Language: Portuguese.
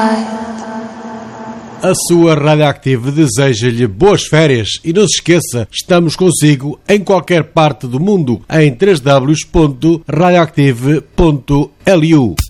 A sua Radioactive deseja-lhe boas férias e não se esqueça, estamos consigo em qualquer parte do mundo em www.radioactive.lu.